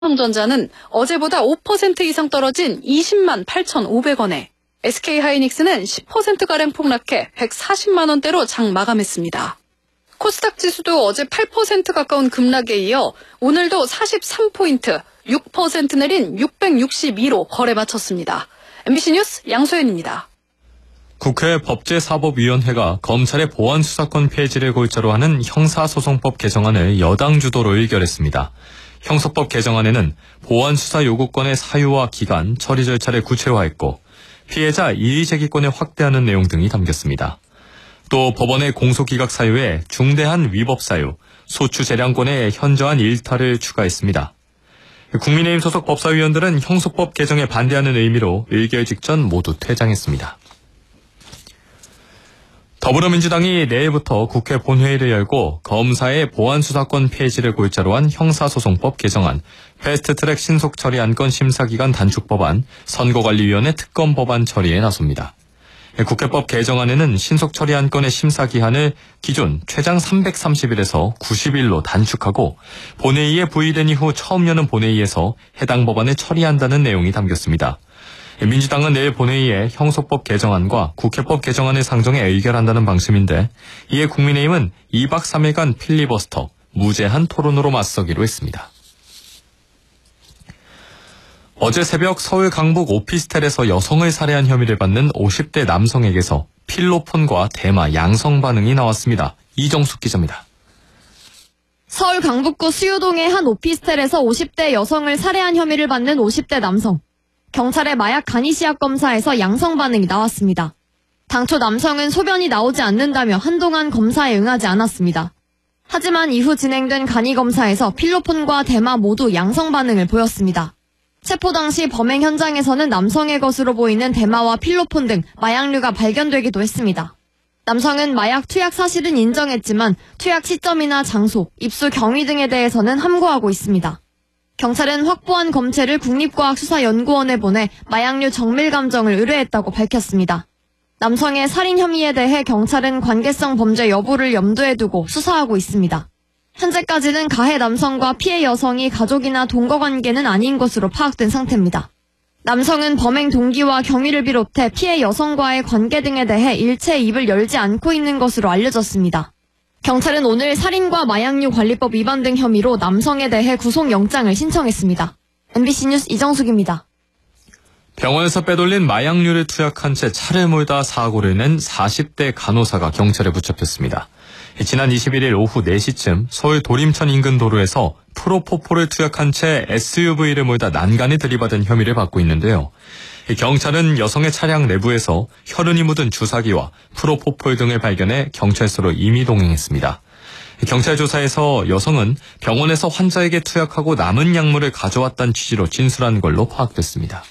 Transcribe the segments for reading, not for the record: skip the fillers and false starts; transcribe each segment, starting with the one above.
삼성전자는 어제보다 5% 이상 떨어진 20만 8,500원에 SK하이닉스는 10%가량 폭락해 140만 원대로 장 마감했습니다. 코스닥 지수도 어제 8% 가까운 급락에 이어 오늘도 43포인트, 6% 내린 662로 거래 마쳤습니다. MBC 뉴스 양소연입니다. 국회 법제사법위원회가 검찰의 보안수사권 폐지를 골자로 하는 형사소송법 개정안을 여당 주도로 의결했습니다. 형소법 개정안에는 보안수사 요구권의 사유와 기간, 처리 절차를 구체화했고 피해자 이의제기권을 확대하는 내용 등이 담겼습니다. 또 법원의 공소기각 사유에 중대한 위법 사유, 소추 재량권의 현저한 일탈을 추가했습니다. 국민의힘 소속 법사위원들은 형소법 개정에 반대하는 의미로 의결 직전 모두 퇴장했습니다. 더불어민주당이 내일부터 국회 본회의를 열고 검사의 보안수사권 폐지를 골자로 한 형사소송법 개정안, 패스트트랙 신속처리 안건 심사기간 단축 법안, 선거관리위원회 특검 법안 처리에 나섭니다. 국회법 개정안에는 신속처리 안건의 심사기한을 기존 최장 330일에서 90일로 단축하고 본회의에 부의된 이후 처음 여는 본회의에서 해당 법안을 처리한다는 내용이 담겼습니다. 민주당은 내일 본회의에 형소법 개정안과 국회법 개정안을 상정해 의결한다는 방침인데 이에 국민의힘은 2박 3일간 필리버스터, 무제한 토론으로 맞서기로 했습니다. 어제 새벽 서울 강북 오피스텔에서 여성을 살해한 혐의를 받는 50대 남성에게서 필로폰과 대마 양성 반응이 나왔습니다. 이정숙 기자입니다. 서울 강북구 수유동의 한 오피스텔에서 50대 여성을 살해한 혐의를 받는 50대 남성. 경찰의 마약 간이시약 검사에서 양성 반응이 나왔습니다. 당초 남성은 소변이 나오지 않는다며 한동안 검사에 응하지 않았습니다. 하지만 이후 진행된 간이 검사에서 필로폰과 대마 모두 양성 반응을 보였습니다. 체포 당시 범행 현장에서는 남성의 것으로 보이는 대마와 필로폰 등 마약류가 발견되기도 했습니다. 남성은 마약 투약 사실은 인정했지만 투약 시점이나 장소, 입수 경위 등에 대해서는 함구하고 있습니다. 경찰은 확보한 검체를 국립과학수사연구원에 보내 마약류 정밀 감정을 의뢰했다고 밝혔습니다. 남성의 살인 혐의에 대해 경찰은 관계성 범죄 여부를 염두에 두고 수사하고 있습니다. 현재까지는 가해 남성과 피해 여성이 가족이나 동거관계는 아닌 것으로 파악된 상태입니다. 남성은 범행 동기와 경위를 비롯해 피해 여성과의 관계 등에 대해 일체 입을 열지 않고 있는 것으로 알려졌습니다. 경찰은 오늘 살인과 마약류 관리법 위반 등 혐의로 남성에 대해 구속영장을 신청했습니다. MBC 뉴스 이정숙입니다. 병원에서 빼돌린 마약류를 투약한 채 차를 몰다 사고를 낸 40대 간호사가 경찰에 붙잡혔습니다. 지난 21일 오후 4시쯤 서울 도림천 인근 도로에서 프로포폴을 투약한 채 SUV를 몰다 난간에 들이받은 혐의를 받고 있는데요. 경찰은 여성의 차량 내부에서 혈흔이 묻은 주사기와 프로포폴 등을 발견해 경찰서로 임의 동행했습니다. 경찰 조사에서 여성은 병원에서 환자에게 투약하고 남은 약물을 가져왔다는 취지로 진술한 걸로 파악됐습니다.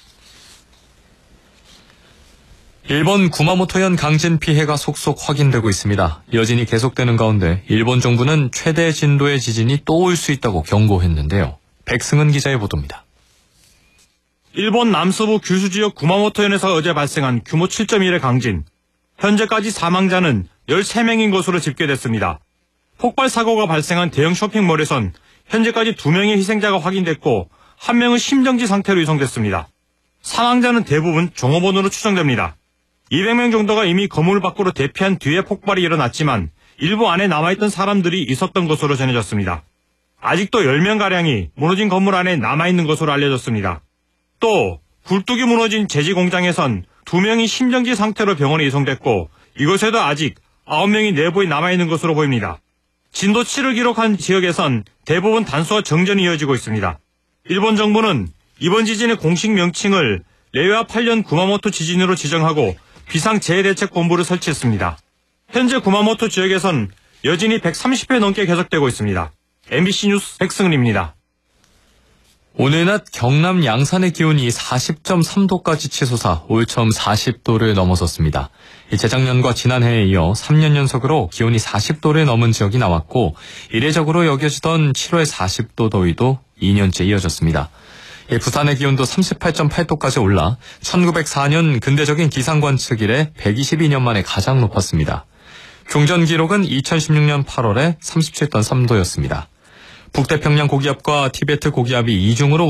일본 구마모토현 강진 피해가 속속 확인되고 있습니다. 여진이 계속되는 가운데 일본 정부는 최대 진도의 지진이 또 올 수 있다고 경고했는데요. 백승은 기자의 보도입니다. 일본 남서부 규슈 지역 구마모토현에서 어제 발생한 규모 7.1의 강진. 현재까지 사망자는 13명인 것으로 집계됐습니다. 폭발 사고가 발생한 대형 쇼핑몰에선 현재까지 2명의 희생자가 확인됐고 1명은 심정지 상태로 이송됐습니다. 사망자는 대부분 종업원으로 추정됩니다. 200명 정도가 이미 건물 밖으로 대피한 뒤에 폭발이 일어났지만 일부 안에 남아있던 사람들이 있었던 것으로 전해졌습니다. 아직도 10명가량이 무너진 건물 안에 남아있는 것으로 알려졌습니다. 또 굴뚝이 무너진 제지 공장에선 2명이 심정지 상태로 병원에 이송됐고 이곳에도 아직 9명이 내부에 남아있는 것으로 보입니다. 진도 7을 기록한 지역에선 대부분 단수와 정전이 이어지고 있습니다. 일본 정부는 이번 지진의 공식 명칭을 레이와 8년 구마모토 지진으로 지정하고 비상재해대책본부를 설치했습니다. 현재 구마모토 지역에선 여진이 130회 넘게 계속되고 있습니다. MBC 뉴스 백승은입니다. 오늘 낮 경남 양산의 기온이 40.3도까지 치솟아 올 처음 40도를 넘어섰습니다. 재작년과 지난해에 이어 3년 연속으로 기온이 40도를 넘은 지역이 나왔고 이례적으로 여겨지던 7월 40도 더위도 2년째 이어졌습니다. 부산의 기온도 38.8도까지 올라 1904년 근대적인 기상관측 이래 122년 만에 가장 높았습니다. 종전 기록은 2016년 8월에 37.3도였습니다. 북태평양 고기압과 티베트 고기압이 이중으로